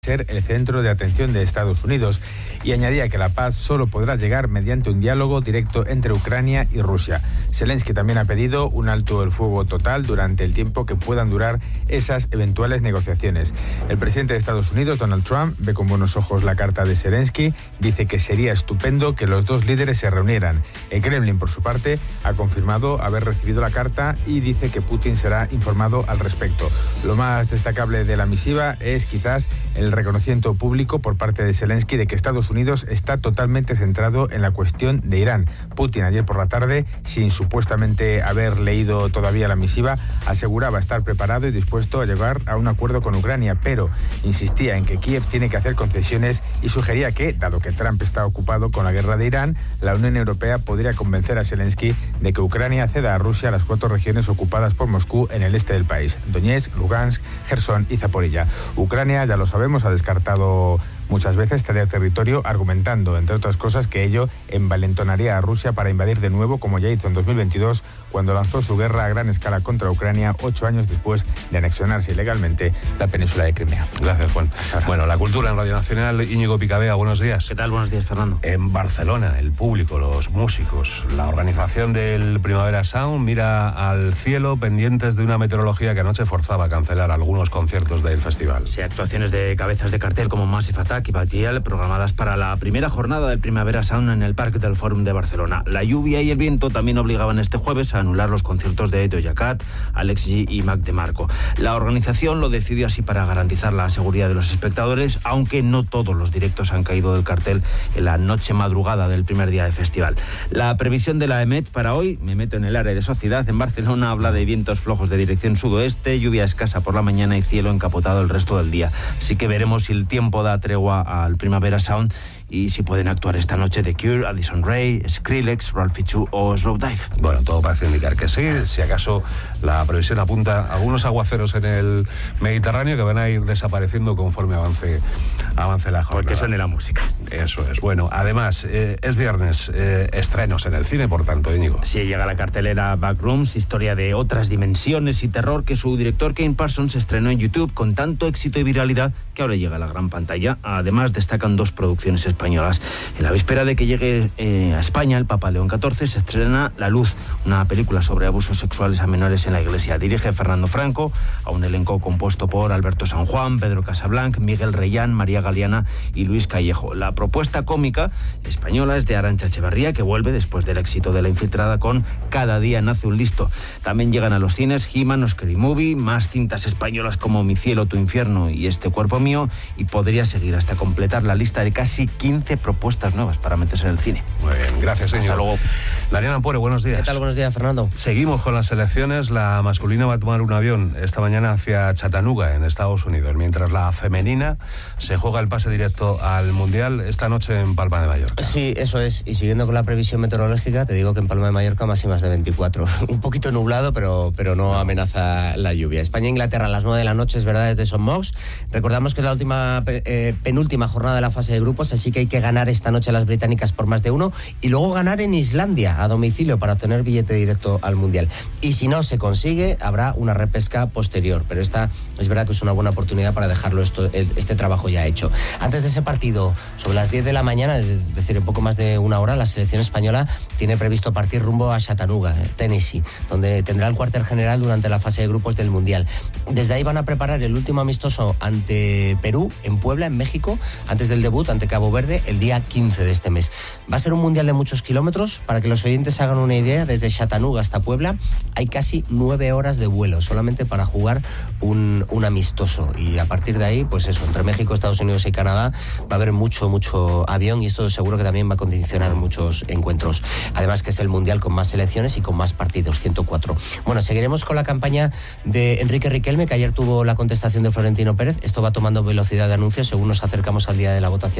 ser el centro de atención de Estados Unidos, y añadía que la paz solo podrá llegar mediante un diálogo directo entre Ucrania y Rusia. Zelensky también ha pedido un alto el fuego total durante el tiempo que puedan durar esas eventuales negociaciones. El presidente de Estados Unidos, Donald Trump, ve con buenos ojos la carta de Zelensky, dice que sería estupendo que los dos líderes se reunieran. El Kremlin, por su parte, ha confirmado haber recibido la carta y dice que Putin será informado al respecto. Lo más destacable de la misiva es quizás el reconocimiento público por parte de Zelensky de que Estados Unidos está totalmente centrado en la cuestión de Irán. Putin ayer por la tarde, sin supuestamente haber leído todavía la misiva, aseguraba estar preparado y dispuesto a llegar a un acuerdo con Ucrania, pero insistía en que Kiev tiene que hacer concesiones y sugería que, dado que Trump está ocupado con la guerra de Irán, la Unión Europea podría convencer a Zelensky de que Ucrania ceda a Rusia las 4 regiones ocupadas por Moscú en el este del país: Donetsk, Lugansk, Gerson y Zaporilla. Ucrania, ya lo sabemos, ha descartado muchas veces ceder territorio, argumentando, entre otras cosas, que ello envalentonaría a Rusia para invadir de nuevo, como ya hizo en 2022, cuando lanzó su guerra a gran escala contra Ucrania 8 años después de anexionarse ilegalmente la península de Crimea. Gracias, Juan. Bueno, la cultura en Radio Nacional. Íñigo Picabea, buenos días. ¿Qué tal? Buenos días, Fernando. En Barcelona, el público, los músicos, la organización del Primavera Sound mira al cielo pendientes de una meteorología que anoche forzaba a cancelar algunos conciertos del festival. Sí, actuaciones de cabezas de cartel como Massive Attack y Batial programadas para la primera jornada del Primavera Sound en el Parc del Fòrum de Barcelona. La lluvia y el viento también obligaban este jueves a anular los conciertos de Doja Cat, Alex G y Mac DeMarco. La organización lo decidió así para garantizar la seguridad de los espectadores, aunque no todos los directos han caído del cartel en la noche madrugada del primer día del festival. La previsión de la EMET para hoy, me meto en el área de sociedad, en Barcelona habla de vientos flojos de dirección sudoeste, lluvia escasa por la mañana y cielo encapotado el resto del día. Así que veremos si el tiempo da tregua al Primavera Sound y si pueden actuar esta noche The Cure, Addison Rae, Skrillex, Ralphie Chu o Slowdive. Bueno, todo parece indicar que sí. Si acaso la previsión apunta a algunos aguaceros en el Mediterráneo que van a ir desapareciendo conforme avance la jornada. Porque suene la música. Eso es. Bueno, además, es viernes, estrenos en el cine, por tanto, Íñigo. Sí, llega la cartelera Backrooms, historia de otras dimensiones y terror que su director Kane Parsons estrenó en YouTube con tanto éxito y viralidad que ahora llega a la gran pantalla. Además, destacan 2 producciones españolas. En la víspera de que llegue a España el Papa León XIV, se estrena La Luz, una película sobre abusos sexuales a menores en la Iglesia. Dirige Fernando Franco, a un elenco compuesto por Alberto San Juan, Pedro Casablanc, Miguel Reyán, María Galeana y Luis Callejo. La propuesta cómica española es de Arantxa Echeverría, que vuelve después del éxito de La Infiltrada con Cada día nace un listo. También llegan a los cines He-Man, Scary Movie, más cintas españolas como Mi cielo, tu infierno y Este cuerpo mío, y podría seguir hasta completar la lista de casi 15 propuestas nuevas para meterse en el cine. Muy bien, gracias, señor. Hasta luego. Daniel Ampuero, buenos días. ¿Qué tal? Buenos días, Fernando. Seguimos con las selecciones. La masculina va a tomar un avión esta mañana hacia Chattanooga, en Estados Unidos, mientras la femenina se juega el pase directo al Mundial esta noche en Palma de Mallorca. Sí, eso es. Y siguiendo con la previsión meteorológica, te digo que en Palma de Mallorca máximas de 24. Un poquito nublado, pero no amenaza la lluvia. España-Inglaterra a las 9 de la noche, es verdad, desde Son Mox. Recordamos que es la última penúltima jornada de la fase de grupos, así que hay que ganar esta noche a las británicas por más de 1 y luego ganar en Islandia a domicilio para obtener billete directo al Mundial. Y si no se consigue, habrá una repesca posterior, pero esta es verdad que es una buena oportunidad para dejarlo este trabajo ya hecho. Antes de ese partido, sobre las 10 de la mañana, es decir, en poco más de 1 hora, la selección española tiene previsto partir rumbo a Chattanooga, Tennessee, donde tendrá el cuartel general durante la fase de grupos del Mundial. Desde ahí van a preparar el último amistoso ante Perú, en Puebla, en México, antes del debut ante Cabo Verde, el día 15 de este mes. Va a ser un mundial de muchos kilómetros. Para que los oyentes hagan una idea, desde Chattanooga hasta Puebla hay casi 9 horas de vuelo solamente para jugar un amistoso, y a partir de ahí, pues eso, entre México, Estados Unidos y Canadá va a haber mucho avión, y esto seguro que también va a condicionar muchos encuentros. Además que es el mundial con más selecciones y con más partidos, 104. Bueno, seguiremos con la campaña de Enrique Riquelme, que ayer tuvo la contestación de Florentino Pérez. Esto va tomando velocidad de anuncios según nos acercamos al día de la votación, que va a ser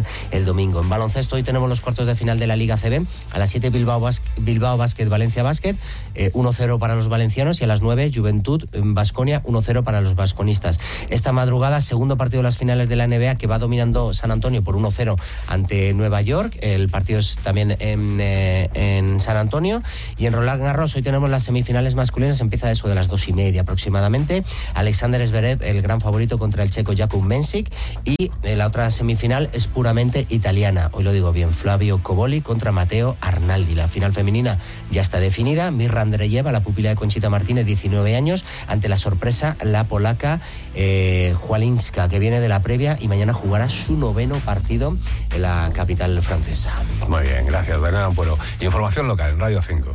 el domingo. En baloncesto hoy tenemos los cuartos de final de la Liga CB. A las 7 Bilbao Basket, Valencia Basket, 1-0 para los valencianos, y a las 9 Juventud Baskonia, 1-0 para los vasconistas. Esta madrugada, segundo partido de las finales de la NBA, que va dominando San Antonio por 1-0 ante Nueva York. El partido es también en San Antonio. Y en Roland Garros hoy tenemos las semifinales masculinas, empieza eso de las 2:30 aproximadamente. Alexander Zverev, el gran favorito, contra el checo Jakub Mensik, y la otra semifinal es puramente italiana, hoy lo digo bien, Flavio Coboli contra Matteo Arnaldi. La final femenina ya está definida, Mirra Andreyeva, la pupila de Conchita Martínez, 19 años, ante la sorpresa, la polaca Jualinska, que viene de la previa y mañana jugará su 9º partido en la capital francesa. Muy bien, gracias, Daniel Ampuero. Información local en Radio 5.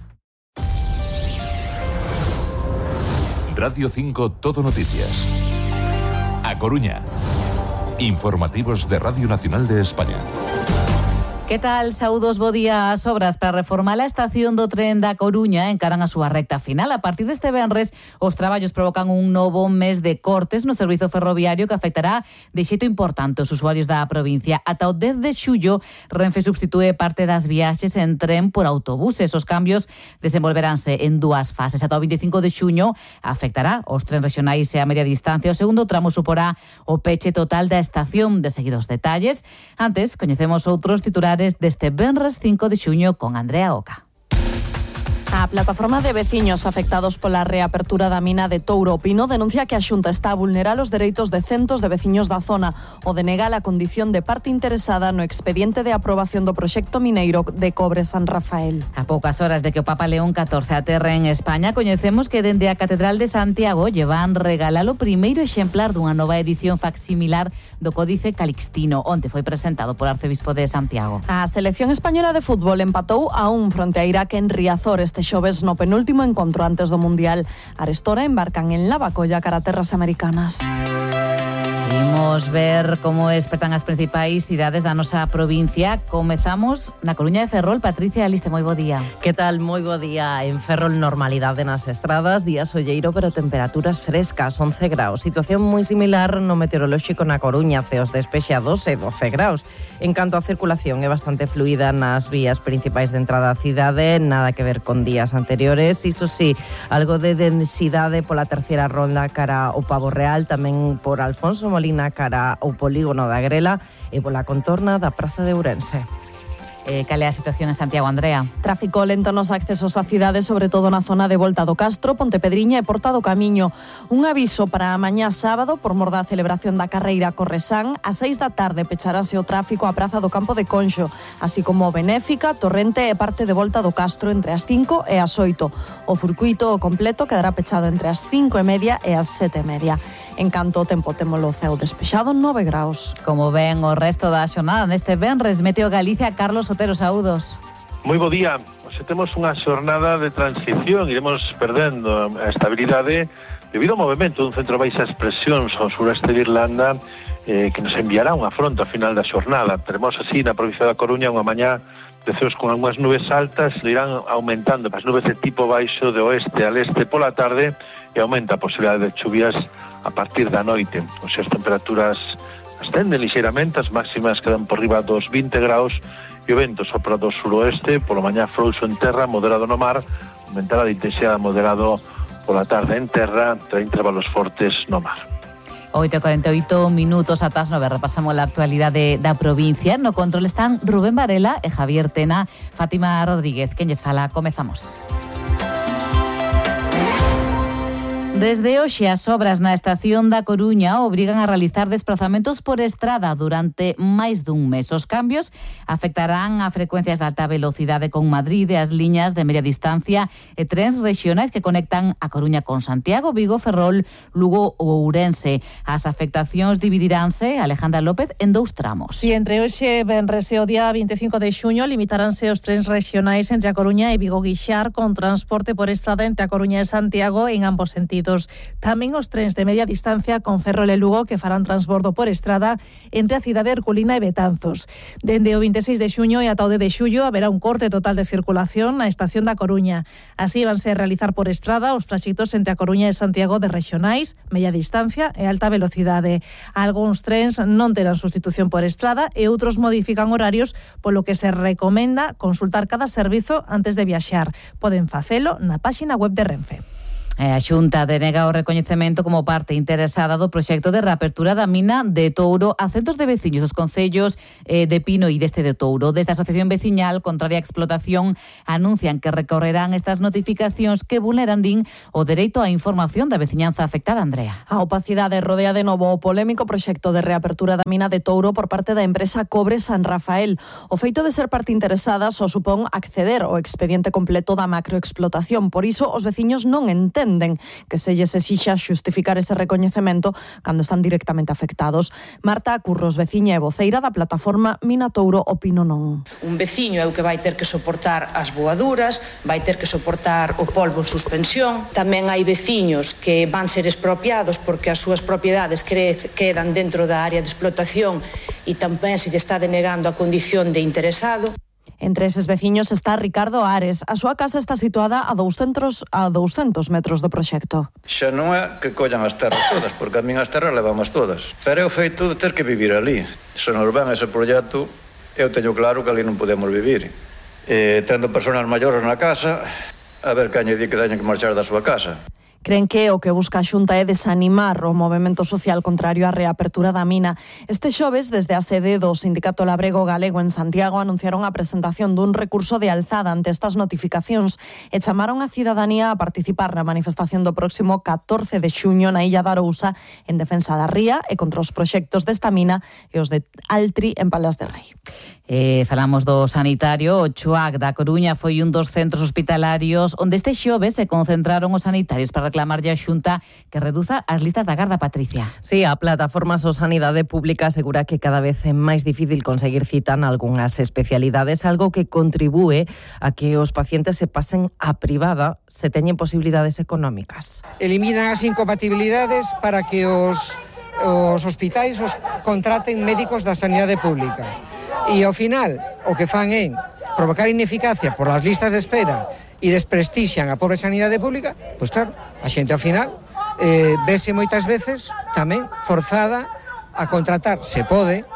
Radio 5 Todo Noticias. A Coruña. Informativos de Radio Nacional de España. Que tal? Saúdos, bo día. As obras para reformar a estación do tren da Coruña encaran a súa recta final. A partir deste venres, os traballos provocan un novo mes de cortes no servizo ferroviario que afectará de xeito importante os usuarios da provincia. Ata o 10 de xullo, Renfe substitúe parte das viaxes en tren por autobuses. Os cambios desenvolveránse en dúas fases. Ata o 25 de xuño afectará os trens regionais e a media distancia. O segundo tramo suporá o peche total da estación. De seguido os detalles. Antes, coñecemos outros titulares deste venres 5 de xuño con Andrea Oca. A plataforma de veciños afectados pola reapertura da mina de Touro Pino denuncia que a Xunta está a vulnerar os dereitos de centos de veciños da zona o denega a condición de parte interesada no expediente de aprobación do proxecto mineiro de Cobre San Rafael. A poucas horas de que o Papa León XIV aterre en España, coñecemos que dende a Catedral de Santiago llevan regalar o primeiro exemplar dunha nova edición facsimilar do Códice Calixtino. Onte foi presentado polo arcebispo de Santiago. A selección española de fútbol empatou a 1 fronte a Irak en Riazor este xoves no penúltimo encontro antes do Mundial. Arestora embarcan en Lavacolla cara a terras americanas. Imos ver como espertan as principais cidades da nosa provincia. Comezamos na Coruña de Ferrol. Patricia Aliste, moi bo día. Que tal? Moi bo día. En Ferrol, normalidade nas estradas, día solleiro, pero temperaturas frescas, 11 graus. Situación moi similar no meteorolóxico na Coruña, ceos despexados e 12 graus. En canto á circulación, é bastante fluida nas vías principais de entrada á cidade, nada que ver con días anteriores. Iso sí, algo de densidade pola terceira ronda cara ao Pavo Real, tamén por Alfonso Molina cara ao polígono da Grela e pola contorna da Praza de Ourense. Cal é a situación en Santiago, Andrea? Tráfico lento nos accesos á cidade, sobre todo na zona de Volta do Castro, Pontepedriña e Porta do Camiño. Un aviso para mañá sábado por mor da celebración da carreira Corresán. A 6 da tarde pecharase o tráfico á Praza do Campo de Conxo, así como Benéfica, Torrente e parte de Volta do Castro entre as 5 e as 8. O circuito completo quedará pechado entre as 5:30 e as 7:30. En canto ao tempo, témolo ceo despexado, 9 graus. Como ven o resto da xornada neste venres, Meteo Galicia, Carlos Otero, saúdos. Moi bo día. Hoxe temos unha xornada de transición, iremos perdendo a estabilidade debido ao movimento dun centro baixas presións ao sureste de Irlanda que nos enviará unha fronte ao final da xornada. Teremos así na provincia da Coruña unha mañá de ceos con algunhas nubes altas, irán aumentando as nubes de tipo baixo de oeste a leste pola tarde e aumenta a posibilidade de chuvias a partir da noite. Hoxe as temperaturas ascenden lixeiramente, as máximas quedan por riba dos 20 graus e o vento sopra do suroeste, polo mañá frouxo en terra, moderado no mar, aumentará de intensidade moderado pola tarde en terra, tra intervalos fortes no mar. 8:48 minutos ata as 9. Repasamos a actualidade da provincia. No control están Rubén Varela e Javier Tena. Fátima Rodríguez, quen lles fala, comezamos. Desde hoxe, as obras na estación da Coruña obrigan a realizar desplazamentos por estrada durante máis dun mes. Os cambios afectarán a frecuencias de alta velocidade con Madrid e as liñas de media distancia e trens rexionais que conectan a Coruña con Santiago, Vigo, Ferrol, Lugo ou Ourense. As afectacións dividiránse, Alejandra López, en 2 tramos. Si entre hoxe venres e o día 25 de xuño limitaránse os trens rexionais entre a Coruña e Vigo Guixar con transporte por estrada entre a Coruña e Santiago en ambos sentidos. tráxitos. Tamén os trens de media distancia con Ferrol e Lugo que farán transbordo por estrada entre a cidade Herculina e Betanzos. Dende o 26 de xuño e ata o 10 de xullo haberá un corte total de circulación na estación da Coruña. Así vanse a realizar por estrada os tráxitos entre a Coruña e Santiago de rexionais, media distancia e alta velocidade. Algúns trens non terán sustitución por estrada e outros modifican horarios, polo que se recomenda consultar cada servizo antes de viaxar. Poden facelo na páxina web de Renfe. A Xunta denega o recoñecemento como parte interesada do proxecto de reapertura da mina de Touro a centos de veciños dos concellos de Pino e deste de Touro. Desde a Asociación Veciñal Contraria a Explotación anuncian que recorrerán estas notificacións que vulneran, din, o dereito á información da veciñanza afectada. Andrea. A opacidade rodea de novo o polémico proxecto de reapertura da mina de Touro por parte da empresa Cobre San Rafael. O feito de ser parte interesada só supón acceder ao expediente completo da macroexplotación. Por iso, os veciños non entenden que se lles exixa xustificar ese recoñecemento cando están directamente afectados. Marta Curros, veciña e voceira da plataforma Mina Touro Opino Non. Un veciño é o que vai ter que soportar as voaduras, vai ter que soportar o polvo en suspensión. Tamén hai veciños que van ser expropiados porque as súas propiedades quedan dentro da área de explotación e tamén se lle está denegando a condición de interesado. Entre eses veciños está Ricardo Ares. A súa casa está situada a 200 metros do proxecto. Xa non é que collan as terras todas, porque a min as terras levamos todas. Pero é o feito de ter que vivir ali. Se nos ven ese proxecto, eu teño claro que ali non podemos vivir. Tendo personas maiores na casa, a ver quen lle di que teñen que marchar da súa casa. Cren que o que busca a Xunta é desanimar o movemento social contrario á reapertura da mina. Este xoves, desde a sede do Sindicato Labrego Galego en Santiago, anunciaron a presentación dun recurso de alzada ante estas notificacións e chamaron a cidadanía a participar na manifestación do próximo 14 de xuño na Illa da Arousa en defensa da ría e contra os proxectos desta mina e os de Altri en Palas de Rei. Falamos do sanitario. O Chuac da Coruña foi un dos centros hospitalarios onde este xoves se concentraron os sanitarios para reclamarlle a Xunta que reduza as listas da garda. Patricia. Sí, a plataforma So Sanidade Pública asegura que cada vez é máis difícil conseguir cita en algunhas especialidades, algo que contribúe a que os pacientes se pasen a privada se teñen posibilidades económicas. Eliminan as incompatibilidades para que os hospitais os contraten médicos da sanidade pública. E ao final, o que fan é provocar ineficacia por as listas de espera e desprestixian a pobre sanidade pública, pois claro, a xente ao final vese moitas veces tamén forzada a contratar, se pode,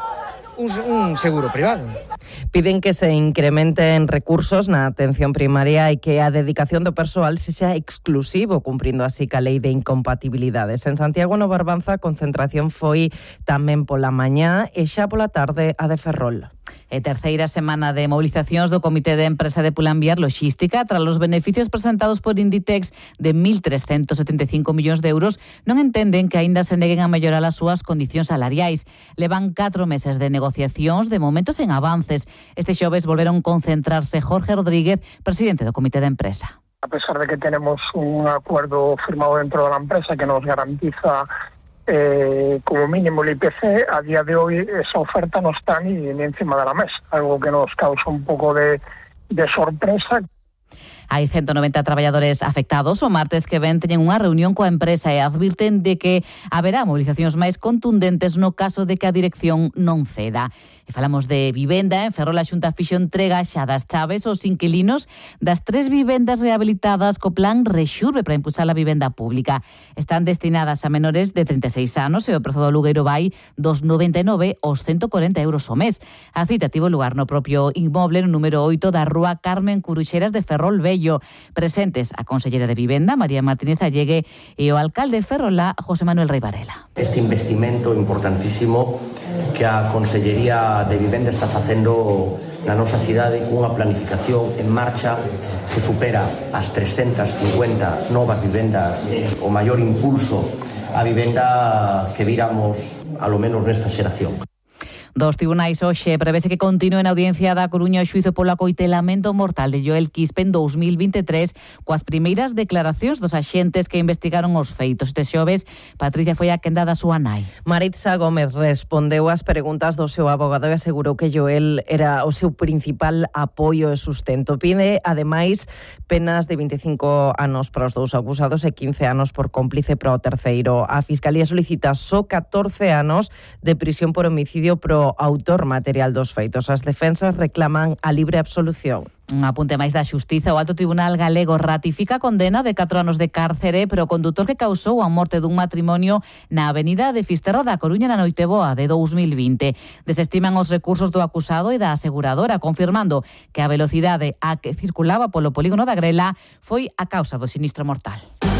un seguro privado. Piden que se incrementen recursos na atención primaria e que a dedicación do persoal se xa exclusivo, cumprindo así ca lei de incompatibilidades. En Santiago no Barbanza a concentración foi tamén pola mañá e xa pola tarde a de Ferrol. Terceira semana de movilizacións do Comité de Empresa de Pull&Bear Logística tras os beneficios presentados por Inditex de 1.375 millóns de euros. Non entenden que aínda se neguen a mellorar as súas condicións salariais. Levan 4 meses de negociacións, de momentos en avances. Este xoves volveron concentrarse Jorge Rodríguez, presidente do Comité de Empresa. A pesar de que tenemos un acuerdo firmado dentro de la empresa que nos garantiza como mínimo el IPC, a día de hoy esa oferta no está ni encima de la mesa, algo que nos causa un poco de sorpresa. Hai 190 traballadores afectados. O martes que ven teñen unha reunión coa empresa e advirten de que haberá movilizacións máis contundentes no caso de que a dirección non ceda. E falamos de vivenda. En Ferrol a Xunta fixo entrega xa das chaves aos inquilinos das 3 vivendas rehabilitadas co plan Rexurbe para impulsar a vivenda pública. Están destinadas a menores de 36 anos e o prezo do alugueiro vai dos 99 aos 140 euros ao mes. A cita tivo lugar no propio inmoble no número 8 da rúa Carmen Curuxeras de Ferrol Bello. Presentes a consellera de Vivenda, María Martínez Allegue, e o alcalde de Ferrolá, José Manuel Rei Varela. Este investimento importantísimo que a Consellería de Vivenda está facendo na nosa cidade cunha planificación en marcha que supera as 350 novas vivendas, o maior impulso á vivenda que viramos, a lo menos nesta xeración. Dos tribunais hoxe prevese que continúe na audiencia da Coruña o xuízo polo acoitelamento mortal de Joel Quispe en 2023 coas primeiras declaracións dos axentes que investigaron os feitos. Este xoves, Patricia foi a quenda da súa nai. Maritza Gómez respondeu ás preguntas do seu abogado e asegurou que Joel era o seu principal apoio e sustento. Pide, ademais, penas de 25 anos para os dous acusados e 15 anos por cómplice para o terceiro. A Fiscalía solicita só 14 anos de prisión por homicidio pro autor material dos feitos. As defensas reclaman a libre absolución. Un apunte máis da Xustiza. O Alto Tribunal Galego ratifica a condena de 4 anos de cárcere pero o condutor que causou a morte dun matrimonio na avenida de Fisterra da Coruña na Noiteboa de 2020. Desestiman os recursos do acusado e da aseguradora, confirmando que a velocidade a que circulaba polo polígono da Grela foi a causa do sinistro mortal.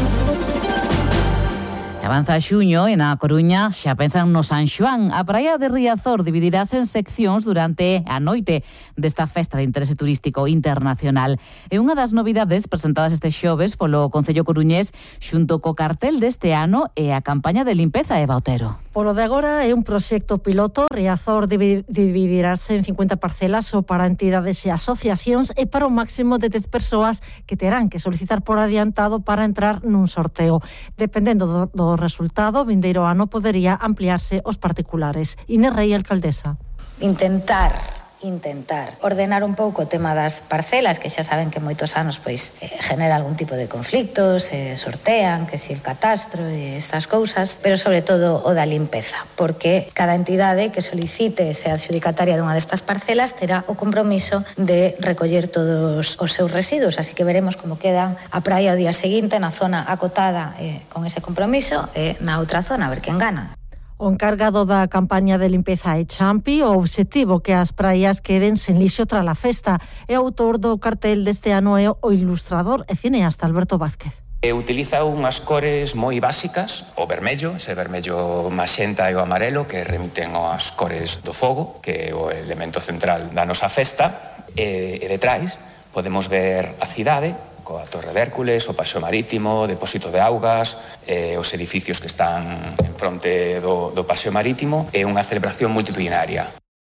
Avanza xuño e na Coruña xa pensan no San Xoán. A praia de Riazor dividirase en seccións durante a noite desta festa de interese turístico internacional. É unha das novidades presentadas este xoves polo Concello Coruñés xunto co cartel deste ano e a campaña de limpeza, Eva Otero. Polo de agora é un proxecto piloto. Riazor dividirase en 50 parcelas ou para entidades e asociacións e para un máximo de 10 persoas que terán que solicitar por adiantado para entrar nun sorteo. Dependendo do resultado, vindeiro ano podería ampliarse os particulares. Inés Rey, alcaldesa. Intentar ordenar un pouco o tema das parcelas, que xa saben que moitos anos pois genera algún tipo de conflictos, sortean, que si el catastro e estas cousas, pero sobre todo o da limpeza, porque cada entidade que solicite ser adxudicataria dunha destas parcelas terá o compromiso de recoller todos os seus residuos, así que veremos como queda a praia o día seguinte na zona acotada con ese compromiso e na outra zona, a ver quen gana. O encargado da campaña de limpeza é Champi. O obxectivo que as praias queden sen lixo tras a festa. E o autor do cartel deste ano é o ilustrador e cineasta Alberto Vázquez. Utiliza unhas cores moi básicas, o vermello, ese vermello maxenta e o amarelo, que remiten ás cores do fogo, que é o elemento central da nosa festa, e detrás podemos ver a cidade, coa Torre de Hércules, o Paseo Marítimo, o depósito de augas, os edificios que están en fronte do Paseo Marítimo, é unha celebración multitudinaria.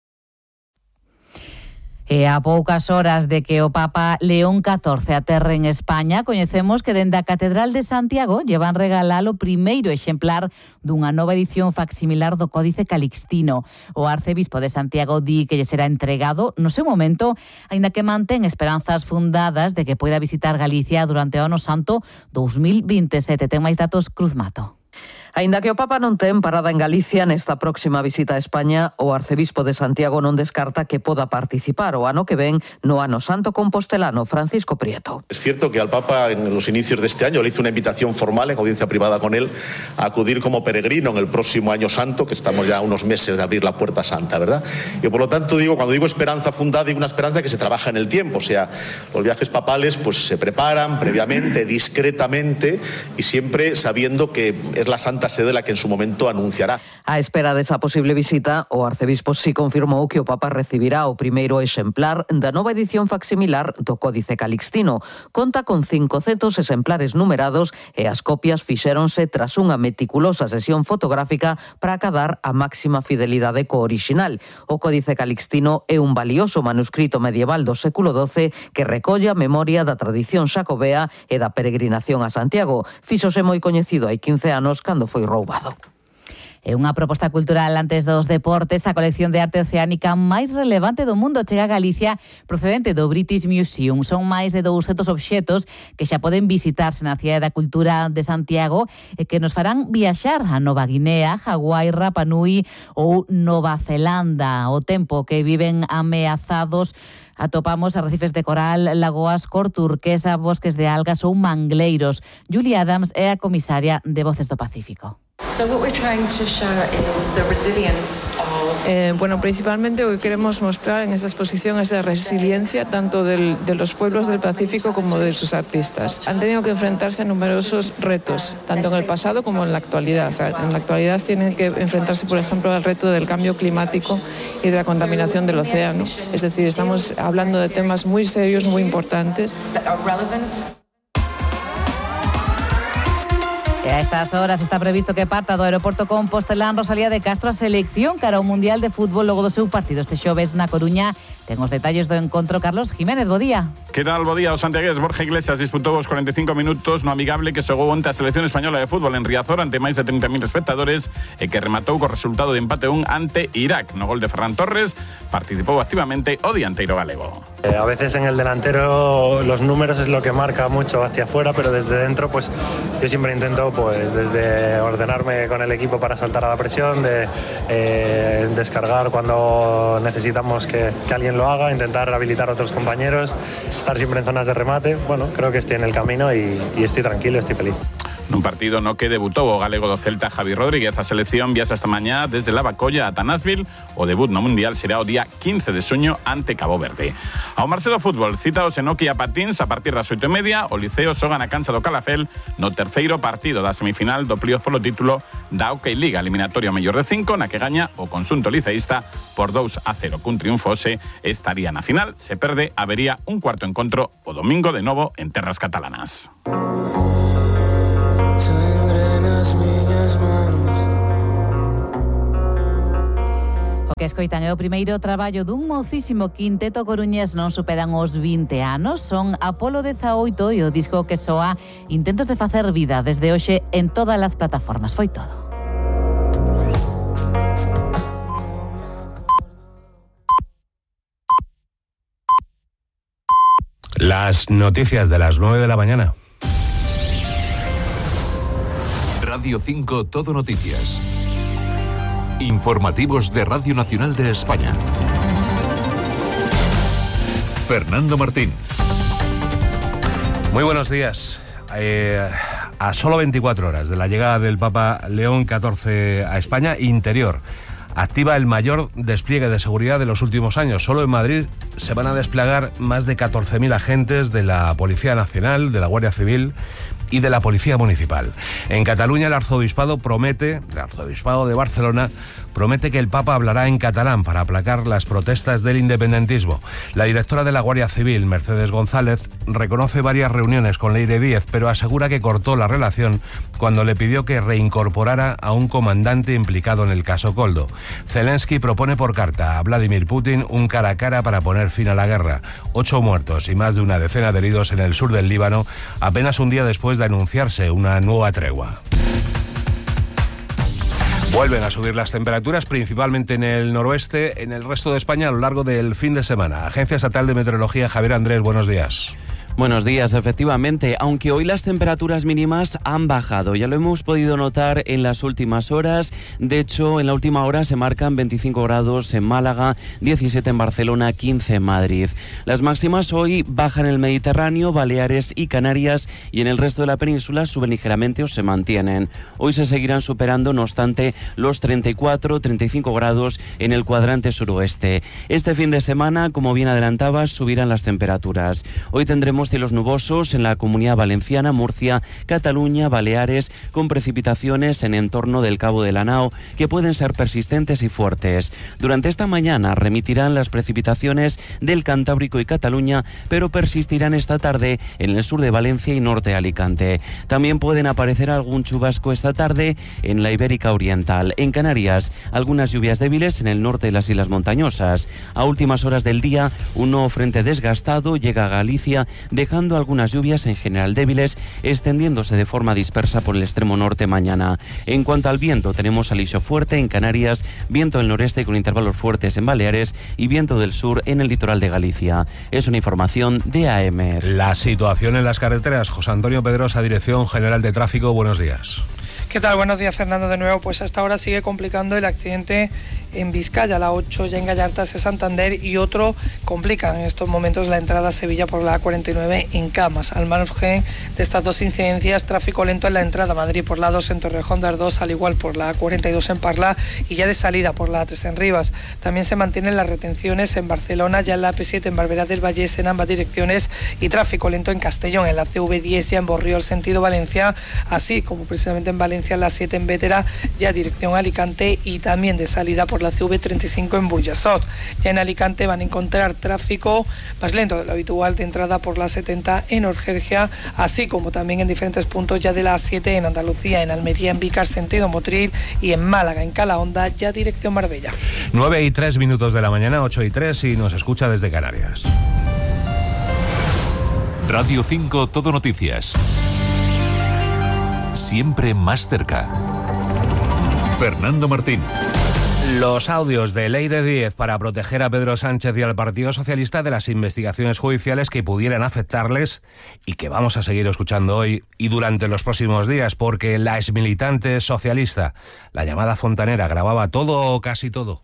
E a poucas horas de que o Papa León XIV aterre en España, coñecemos que dende a Catedral de Santiago llevan regalar o primeiro exemplar dunha nova edición facsimilar do Códice Calixtino. O arcebispo de Santiago di que lle será entregado no seu momento, aínda que mantén esperanzas fundadas de que poida visitar Galicia durante o Ano Santo 2027. Ten máis datos Cruz Mato. Aínda que o Papa non ten parada en Galicia nesta próxima visita a España, o arcebispo de Santiago non descarta que poda participar o ano que ven no Ano Santo compostelano. Francisco Prieto. Es cierto que al Papa en los inicios de este año le hizo una invitación formal en audiencia privada con él a acudir como peregrino en el próximo Año Santo, que estamos ya a unos meses de abrir la Puerta Santa, ¿verdad? Y por lo tanto cuando digo esperanza fundada, digo una esperanza que se trabaja en el tiempo, o sea, los viajes papales pues se preparan previamente, discretamente y siempre sabiendo que es la Santa Sede la que en su momento anunciará. A espera desa posible visita, o arcebispo si confirmou que o Papa recibirá o primeiro exemplar da nova edición facsimilar do Códice Calixtino. Conta con 500 exemplares numerados e as copias fixéronse tras unha meticulosa sesión fotográfica para acadar a máxima fidelidade co orixinal. O Códice Calixtino é un valioso manuscrito medieval do século XII que recolle a memoria da tradición xacobea e da peregrinación a Santiago. Fíxose moi coñecido hai 15 anos cando foi roubado. É unha proposta cultural antes dos deportes. A colección de arte oceánica máis relevante do mundo chega a Galicia procedente do British Museum. Son máis de 200 obxetos que xa poden visitarse na Cidade da Cultura de Santiago e que nos farán viaxar a Nova Guinea, Hawái, Rapa Nui ou Nova Zelanda. O tempo que viven ameazados atopamos arrecifes de coral, lagoas cor turquesa, bosques de algas ou mangleiros. Julie Adams é a comisaria de Voces do Pacífico. Bueno, principalmente lo que queremos mostrar en esta exposición es la resiliencia tanto de los pueblos del Pacífico como de sus artistas. Han tenido que enfrentarse a numerosos retos, tanto en el pasado como en la actualidad. En la actualidad tienen que enfrentarse, por ejemplo, al reto del cambio climático y de la contaminación del océano. Es decir, estamos hablando de temas muy serios, muy importantes. E a estas horas está previsto que parta do aeroporto Compostelán Rosalía de Castro a selección cara ao Mundial de Fútbol logo do seu partido este xoves na Coruña. Ten os detalles do encontro Carlos Jiménez, bo día. Que tal, bo día, o santiagués Borja Iglesias disputou os 45 minutos no amigable que xogou onte a selección española de fútbol en Riazor ante máis de 30.000 espectadores e que rematou co resultado de empate 1 ante Irak. No gol de Ferran Torres participou activamente o dianteiro galego. A veces en el delantero los números es lo que marca mucho hacia afuera, pero desde dentro pues yo siempre intento pues desde ordenarme con el equipo para saltar a la presión, de descargar cuando necesitamos que alguien lo haga, intentar habilitar a otros compañeros, estar siempre en zonas de remate. Bueno, creo que estoy en el camino y estoy tranquilo, estoy feliz. Nun partido no que debutou o galego do Celta Javi Rodríguez. A selección viaxa esta mañá desde Lavacolla ata Nashville. O debut no Mundial será o día 15 de xuño ante Cabo Verde. Ao marxe do fútbol, cita o Senoquia Patins a partir das 8:30. O Liceo xoga na cancha do Calafel no terceiro partido da semifinal do plíos polo título da Hockey Liga, eliminatorio mellor de 5, na que gaña o conxunto liceísta por 2-0. Cun triunfo se estaría na final. Se perde, habería un cuarto encontro o domingo de novo en terras catalanas. O que escoitan é o primeiro traballo dun mocísimo quinteto coruñés, non superan os 20 anos. Son Apolo 18 e o disco que soa intentos de facer vida desde hoxe en todas as plataformas. Foi todo. Las noticias de las 9 de la mañana. Radio 5 Todo Noticias. Informativos de Radio Nacional de España. Fernando Martín. Muy buenos días. A solo 24 horas de la llegada del Papa León XIV a España, Interior activa el mayor despliegue de seguridad de los últimos años. Solo en Madrid se van a desplegar más de 14.000 agentes de la Policía Nacional, de la Guardia Civil y de la Policía Municipal. En Cataluña, el arzobispado de Barcelona promete que el Papa hablará en catalán para aplacar las protestas del independentismo. La directora de la Guardia Civil, Mercedes González, reconoce varias reuniones con Leire Díez, pero asegura que cortó la relación cuando le pidió que reincorporara a un comandante implicado en el caso Koldo. Zelensky propone por carta a Vladimir Putin un cara a cara para poner fin a la guerra. 8 muertos y más de una decena de heridos en el sur del Líbano, apenas un día después de anunciarse una nueva tregua. Vuelven a subir las temperaturas, principalmente en el noroeste, en el resto de España a lo largo del fin de semana. Agencia Estatal de Meteorología, Javier Andrés, buenos días. Buenos días, efectivamente, aunque hoy las temperaturas mínimas han bajado, ya lo hemos podido notar en las últimas horas. De hecho, en la última hora se marcan 25 grados en Málaga, 17 en Barcelona, 15 en Madrid. Las máximas hoy bajan en el Mediterráneo, Baleares y Canarias, y en el resto de la península suben ligeramente o se mantienen. Hoy se seguirán superando, no obstante, los 34-35 grados en el cuadrante suroeste. Este fin de semana, como bien adelantabas, subirán las temperaturas. Hoy tendremos cielos nubosos en la Comunidad Valenciana, Murcia, Cataluña, Baleares, con precipitaciones en entorno del Cabo de la Nao que pueden ser persistentes y fuertes. Durante esta mañana remitirán las precipitaciones del Cantábrico y Cataluña, pero persistirán esta tarde en el sur de Valencia y norte de Alicante. También pueden aparecer algún chubasco esta tarde en la Ibérica Oriental. En Canarias, algunas lluvias débiles en el norte de las islas montañosas. A últimas horas del día, un nuevo frente desgastado llega a Galicia, dejando algunas lluvias en general débiles, extendiéndose de forma dispersa por el extremo norte mañana. En cuanto al viento, tenemos alisio fuerte en Canarias, viento del noreste con intervalos fuertes en Baleares y viento del sur en el litoral de Galicia. Es una información de AEMER. La situación en las carreteras. José Antonio Pedrosa, Dirección General de Tráfico, buenos días. ¿Qué tal? Buenos días, Fernando, de nuevo. Pues hasta ahora sigue complicando el accidente en Vizcaya, la 8 ya en Gallartas de Santander, y otro complica en estos momentos la entrada a Sevilla por la A49 en Camas. Al margen de estas dos incidencias, tráfico lento en la entrada a Madrid por la 2 en Torrejón de Ardoz, al igual por la A42 en Parla y ya de salida por la A3 en Rivas. También se mantienen las retenciones en Barcelona, ya en la AP7 en Barberá del Vallés en ambas direcciones, y tráfico lento en Castellón, en la CV10 ya en Borriol sentido Valencia, así como precisamente en Valencia en la 7 en Bétera, ya dirección Alicante, y también de salida por por la CV35 en Burjasot. Ya en Alicante van a encontrar tráfico más lento de lo habitual de entrada por la 70 en Orgergia, así como también en diferentes puntos ya de la A7 en Andalucía, en Almería, en Vícar, sentido Motril, y en Málaga, en Calahonda, ya dirección Marbella. 9:03 de la mañana, 8:03, y nos escucha desde Canarias. Radio 5 Todo Noticias. Siempre más cerca. Fernando Martín. Los audios de Ley de 10 para proteger a Pedro Sánchez y al Partido Socialista de las investigaciones judiciales que pudieran afectarles y que vamos a seguir escuchando hoy y durante los próximos días, porque la exmilitante socialista, la llamada Fontanera, grababa todo o casi todo.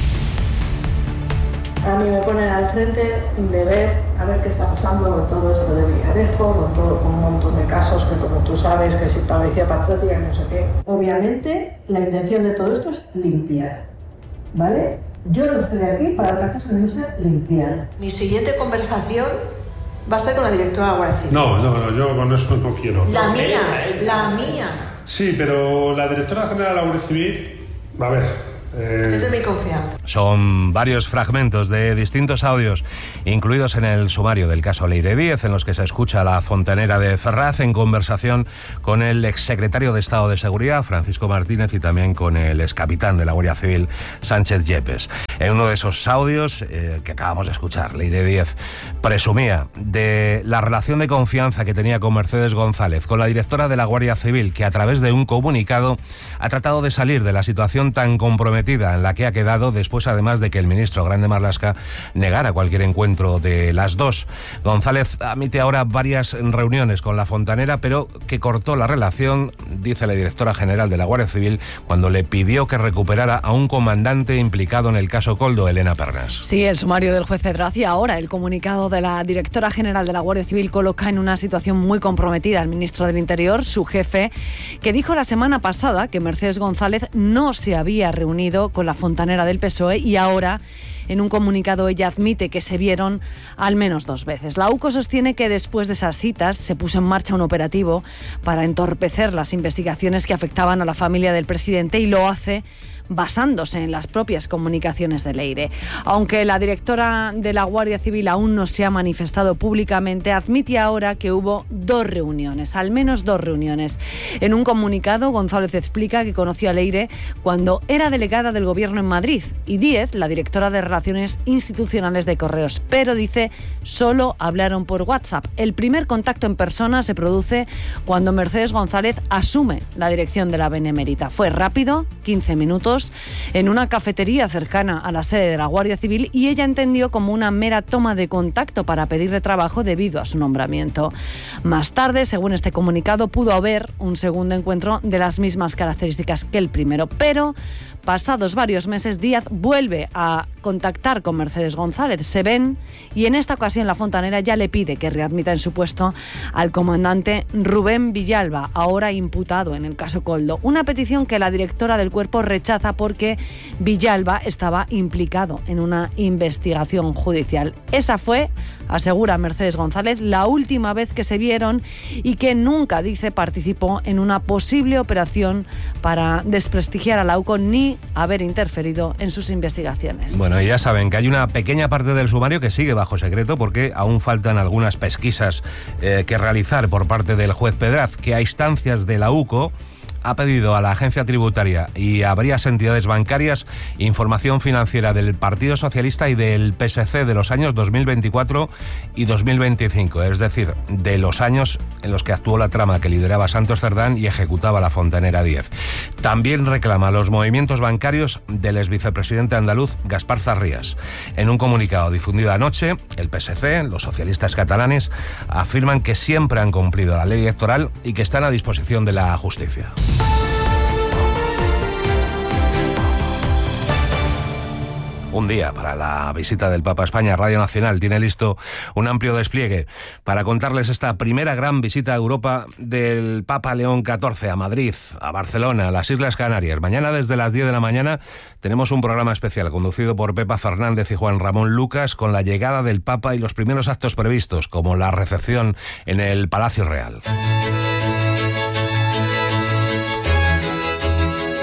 A mí me ponen al frente de ver a ver qué está pasando con todo esto de Villarejo, con un montón de casos que, como tú sabes, que si parecía patriótica, no sé qué. Obviamente, la intención de todo esto es limpiar, ¿vale? Yo no estoy aquí para otra cosa que no sea limpiar. Mi siguiente conversación va a ser con la directora de la Guardia Civil. No, yo con eso no quiero. La mía. Sí, pero la directora general de la Guardia Civil, a ver... Es de mi confianza. Son varios fragmentos de distintos audios incluidos en el sumario del caso Ley de 10, en los que se escucha a la Fontanera de Ferraz en conversación con el exsecretario de Estado de Seguridad, Francisco Martínez, y también con el excapitán de la Guardia Civil, Sánchez Yepes. En uno de esos audios que acabamos de escuchar, Ley de 10 presumía de la relación de confianza que tenía con Mercedes González, con la directora de la Guardia Civil, que a través de un comunicado ha tratado de salir de la situación tan comprometida en la que ha quedado, después además de que el ministro Grande Marlaska negara cualquier encuentro de las dos. González admite ahora varias reuniones con la Fontanera, pero que cortó la relación, dice la directora general de la Guardia Civil, cuando le pidió que recuperara a un comandante implicado en el caso Coldo, Elena Pernas. Sí, el sumario del juez Pedraz y ahora el comunicado de la directora general de la Guardia Civil coloca en una situación muy comprometida al ministro del Interior, su jefe, que dijo la semana pasada que Mercedes González no se había reunido con la Fontanera del PSOE, y ahora en un comunicado ella admite que se vieron al menos 2 veces. La UCO sostiene que después de esas citas se puso en marcha un operativo para entorpecer las investigaciones que afectaban a la familia del presidente, y lo hace basándose en las propias comunicaciones de Leire. Aunque la directora de la Guardia Civil aún no se ha manifestado públicamente, admite ahora que hubo 2 reuniones, al menos 2 reuniones. En un comunicado, González explica que conoció a Leire cuando era delegada del Gobierno en Madrid, y Díez, la directora de Relaciones Institucionales de Correos, pero dice solo hablaron por WhatsApp. El primer contacto en persona se produce cuando Mercedes González asume la dirección de la Benemérita. Fue rápido, 15 minutos, en una cafetería cercana a la sede de la Guardia Civil, y ella entendió como una mera toma de contacto para pedirle trabajo debido a su nombramiento. Más tarde, según este comunicado, pudo haber un segundo encuentro de las mismas características que el primero, pero pasados varios meses, Díaz vuelve a contactar con Mercedes González. Se ven, y en esta ocasión la Fontanera ya le pide que readmita en su puesto al comandante Rubén Villalba, ahora imputado en el caso Coldo. Una petición que la directora del cuerpo rechaza porque Villalba estaba implicado en una investigación judicial. Esa fue, asegura Mercedes González, la última vez que se vieron, y que nunca, dice, participó en una posible operación para desprestigiar a la UCO ni haber interferido en sus investigaciones. Bueno, y ya saben que hay una pequeña parte del sumario que sigue bajo secreto porque aún faltan algunas pesquisas que realizar por parte del juez Pedraz, que a instancias de la UCO ha pedido a la agencia tributaria y a varias entidades bancarias información financiera del Partido Socialista y del PSC de los años 2024 y 2025, es decir, de los años en los que actuó la trama que lideraba Santos Cerdán y ejecutaba la Fontanera 10. También reclama los movimientos bancarios del exvicepresidente andaluz Gaspar Zarrías. En un comunicado difundido anoche, el PSC, los socialistas catalanes, afirman que siempre han cumplido la ley electoral y que están a disposición de la justicia. Un día para la visita del Papa a España. Radio Nacional tiene listo un amplio despliegue para contarles esta primera gran visita a Europa del Papa León XIV a Madrid, a Barcelona, a las Islas Canarias. Mañana desde las 10 de la mañana tenemos un programa especial conducido por Pepa Fernández y Juan Ramón Lucas, con la llegada del Papa y los primeros actos previstos, como la recepción en el Palacio Real.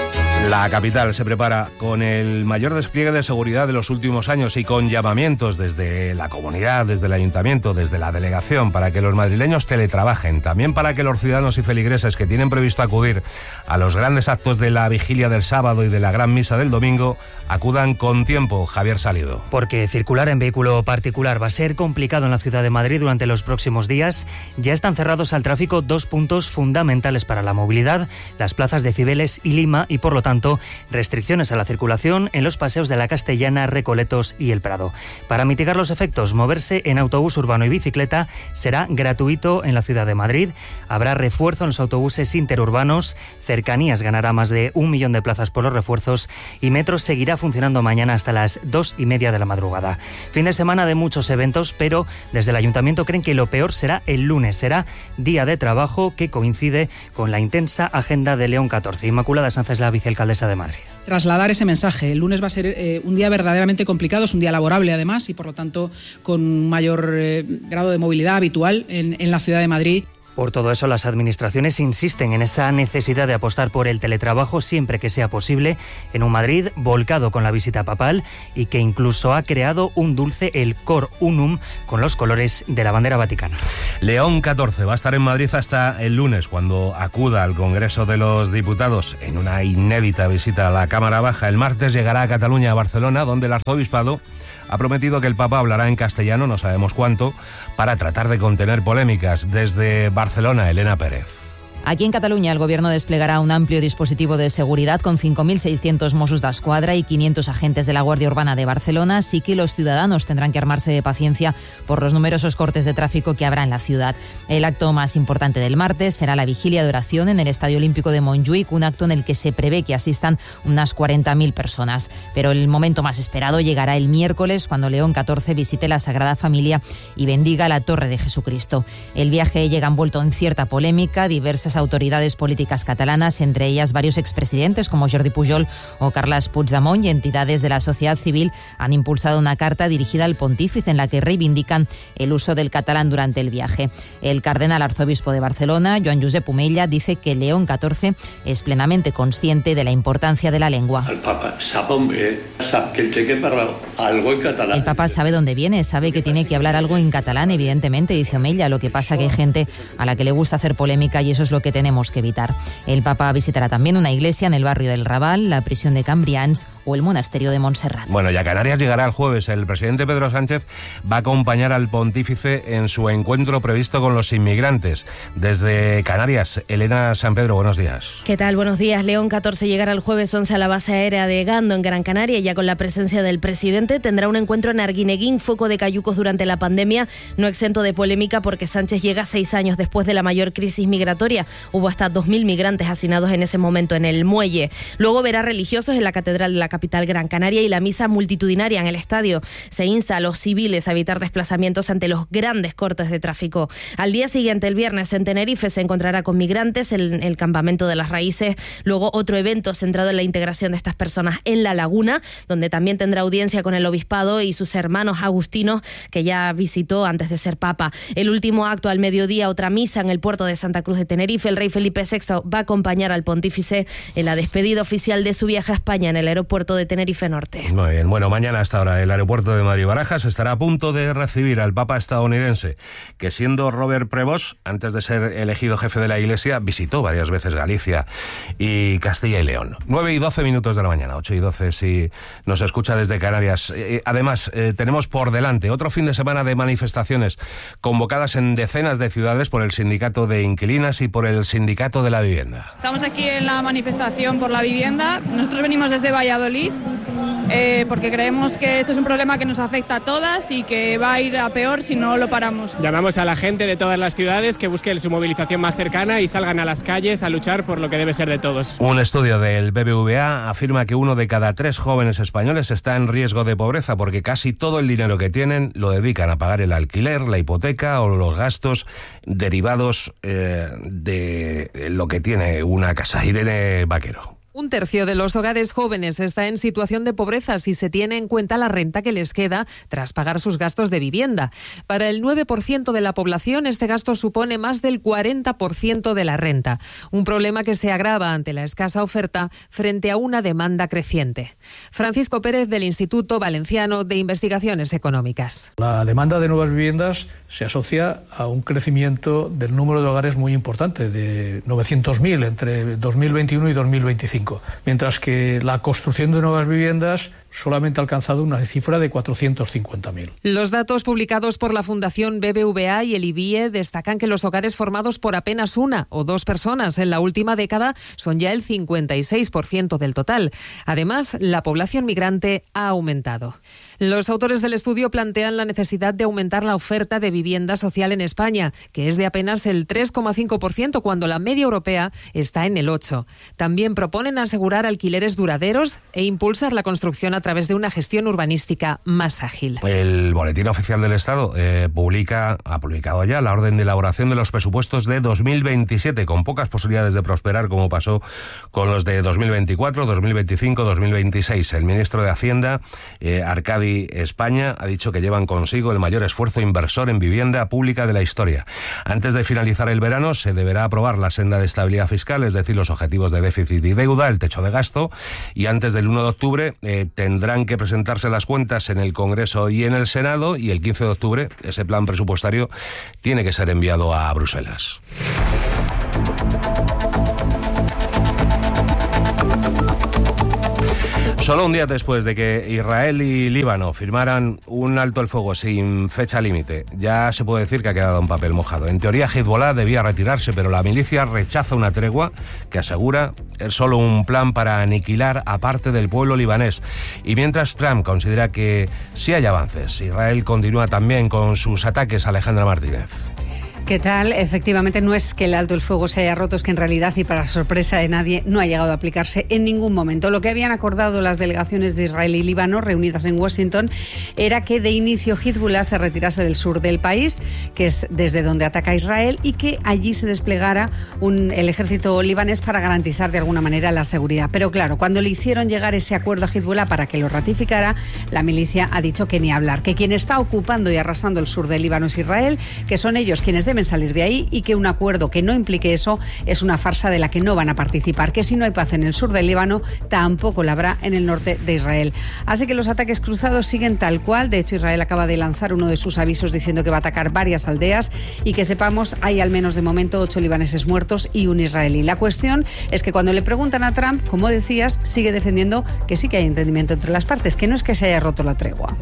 La capital se prepara con el mayor despliegue de seguridad de los últimos años y con llamamientos desde la comunidad, desde el ayuntamiento, desde la delegación, para que los madrileños teletrabajen, también para que los ciudadanos y feligreses que tienen previsto acudir a los grandes actos de la vigilia del sábado y de la gran misa del domingo acudan con tiempo. Javier Salido. Porque circular en vehículo particular va a ser complicado en la ciudad de Madrid durante los próximos días. Ya están cerrados al tráfico dos puntos fundamentales para la movilidad, las plazas de Cibeles y Lima, y por lo tanto restricciones a la circulación en los paseos de la Castellana, Recoletos y El Prado. Para mitigar los efectos, moverse en autobús urbano y bicicleta será gratuito en la ciudad de Madrid. Habrá refuerzo en los autobuses interurbanos, Cercanías ganará más de 1 millón de plazas por los refuerzos y Metro seguirá funcionando mañana hasta las 2:30 de la madrugada. Fin de semana de muchos eventos, pero desde el Ayuntamiento creen que lo peor será el lunes. Será día de trabajo que coincide con la intensa agenda de León XIV. Inmaculada Sanz es la vicealcaldesa de Madrid. Trasladar ese mensaje. El lunes va a ser un día verdaderamente complicado, es un día laborable además y por lo tanto con un mayor grado de movilidad habitual en la ciudad de Madrid. Por todo eso, las administraciones insisten en esa necesidad de apostar por el teletrabajo siempre que sea posible, en un Madrid volcado con la visita papal y que incluso ha creado un dulce, el Cor Unum, con los colores de la bandera vaticana. León XIV va a estar en Madrid hasta el lunes, cuando acuda al Congreso de los Diputados en una inédita visita a la Cámara Baja. El martes llegará a Cataluña, a Barcelona, donde el arzobispado ha prometido que el Papa hablará en castellano, no sabemos cuánto, para tratar de contener polémicas. Desde Barcelona, Elena Pérez. Aquí en Cataluña el Gobierno desplegará un amplio dispositivo de seguridad con 5.600 Mossos d'Esquadra y 500 agentes de la Guardia Urbana de Barcelona, así que los ciudadanos tendrán que armarse de paciencia por los numerosos cortes de tráfico que habrá en la ciudad. El acto más importante del martes será la vigilia de oración en el Estadio Olímpico de Montjuïc, un acto en el que se prevé que asistan unas 40.000 personas. Pero el momento más esperado llegará el miércoles, cuando León XIV visite la Sagrada Familia y bendiga la Torre de Jesucristo. El viaje llega envuelto en cierta polémica. Diversas autoridades políticas catalanas, entre ellas varios expresidentes como Jordi Pujol o Carles Puigdemont, y entidades de la sociedad civil han impulsado una carta dirigida al pontífice en la que reivindican el uso del catalán durante el viaje. El cardenal arzobispo de Barcelona, Joan Josep Omella, dice que León XIV es plenamente consciente de la importancia de la lengua. El Papa sabe que tiene que hablar algo en catalán. El Papa sabe dónde viene, sabe que tiene que hablar algo en catalán, evidentemente, dice Omella. Lo que pasa que hay gente a la que le gusta hacer polémica y eso es lo que tenemos que evitar. El Papa visitará también una iglesia en el barrio del Raval, la prisión de Cambrians o el monasterio de Montserrat. Bueno, y a Canarias llegará el jueves. El presidente Pedro Sánchez va a acompañar al pontífice en su encuentro previsto con los inmigrantes. Desde Canarias, Elena San Pedro, buenos días. ¿Qué tal? Buenos días. León XIV llegará el jueves 11 a la base aérea de Gando, en Gran Canaria, ya con la presencia del presidente. Tendrá un encuentro en Arguineguín, foco de cayucos durante la pandemia, no exento de polémica porque Sánchez llega 6 años después de la mayor crisis migratoria. Hubo hasta 2.000 migrantes hacinados en ese momento en el muelle. Luego verá religiosos en la catedral de la capital Gran Canaria y la misa multitudinaria en el estadio. Se insta a los civiles a evitar desplazamientos ante los grandes cortes de tráfico. Al día siguiente, el viernes, en Tenerife, se encontrará con migrantes en el campamento de las Raíces. Luego otro evento centrado en la integración de estas personas en La Laguna, donde también tendrá audiencia con el obispado y sus hermanos agustinos, que ya visitó antes de ser papa. El último acto al mediodía, otra misa en el puerto de Santa Cruz de Tenerife. El rey Felipe VI va a acompañar al pontífice en la despedida oficial de su viaje a España en el aeropuerto de Tenerife Norte. Muy bien, bueno, mañana hasta ahora el aeropuerto de Madrid-Barajas estará a punto de recibir al Papa estadounidense, que siendo Robert Prevost, antes de ser elegido jefe de la Iglesia, visitó varias veces Galicia y Castilla y León. 9:12 de la mañana, 8:12 si nos escucha desde Canarias. Además, tenemos por delante otro fin de semana de manifestaciones convocadas en decenas de ciudades por el Sindicato de Inquilinas y por el Sindicato de la Vivienda. Estamos aquí en la manifestación por la vivienda. Nosotros venimos desde Valladolid porque creemos que esto es un problema que nos afecta a todas y que va a ir a peor si no lo paramos. Llamamos a la gente de todas las ciudades que busquen su movilización más cercana y salgan a las calles a luchar por lo que debe ser de todos. Un estudio del BBVA afirma que 1 de cada 3 jóvenes españoles está en riesgo de pobreza porque casi todo el dinero que tienen lo dedican a pagar el alquiler, la hipoteca o los gastos derivados de lo que tiene una casa. Irene Vaquero. Un tercio de los hogares jóvenes está en situación de pobreza si se tiene en cuenta la renta que les queda tras pagar sus gastos de vivienda. Para el 9% de la población, este gasto supone más del 40% de la renta, un problema que se agrava ante la escasa oferta frente a una demanda creciente. Francisco Pérez, del Instituto Valenciano de Investigaciones Económicas. La demanda de nuevas viviendas se asocia a un crecimiento del número de hogares muy importante, de 900.000 entre 2021 y 2025. Mientras que la construcción de nuevas viviendas solamente ha alcanzado una cifra de 450.000. Los datos publicados por la Fundación BBVA y el IBIE destacan que los hogares formados por apenas una o dos personas en la última década son ya el 56% del total. Además, la población migrante ha aumentado. Los autores del estudio plantean la necesidad de aumentar la oferta de vivienda social en España, que es de apenas el 3,5% cuando la media europea está en el 8%. También proponen asegurar alquileres duraderos e impulsar la construcción a través de una gestión urbanística más ágil. El Boletín Oficial del Estado ha publicado ya la orden de elaboración de los presupuestos de 2027, con pocas posibilidades de prosperar, como pasó con los de 2024, 2025, 2026. El ministro de Hacienda, Arcadi España, ha dicho que llevan consigo el mayor esfuerzo inversor en vivienda pública de la historia. Antes de finalizar el verano se deberá aprobar la senda de estabilidad fiscal, es decir, los objetivos de déficit y deuda, el techo de gasto, y antes del 1 de octubre tendrán que presentarse las cuentas en el Congreso y en el Senado, y el 15 de octubre ese plan presupuestario tiene que ser enviado a Bruselas. Solo un día después de que Israel y Líbano firmaran un alto el fuego sin fecha límite, ya se puede decir que ha quedado un papel mojado. En teoría, Hezbollah debía retirarse, pero la milicia rechaza una tregua que asegura es solo un plan para aniquilar a parte del pueblo libanés. Y mientras Trump considera que sí hay avances, Israel continúa también con sus ataques. Alejandra Martínez. ¿Qué tal? Efectivamente, no es que el alto el fuego se haya roto, es que en realidad, y para sorpresa de nadie, no ha llegado a aplicarse en ningún momento. Lo que habían acordado las delegaciones de Israel y Líbano reunidas en Washington era que de inicio Hezbollah se retirase del sur del país, que es desde donde ataca Israel, y que allí se desplegara el ejército libanés para garantizar de alguna manera la seguridad. Pero claro, cuando le hicieron llegar ese acuerdo a Hezbollah para que lo ratificara, la milicia ha dicho que ni hablar, que quien está ocupando y arrasando el sur del Líbano es Israel, que son ellos quienes deben salir de ahí y que un acuerdo que no implique eso es una farsa de la que no van a participar, que si no hay paz en el sur del Líbano, tampoco la habrá en el norte de Israel. Así que los ataques cruzados siguen tal cual. De hecho, Israel acaba de lanzar uno de sus avisos diciendo que va a atacar varias aldeas, y que sepamos, hay al menos de momento 8 libaneses muertos y un israelí. La cuestión es que cuando le preguntan a Trump, como decías, sigue defendiendo que sí que hay entendimiento entre las partes, que no es que se haya roto la tregua.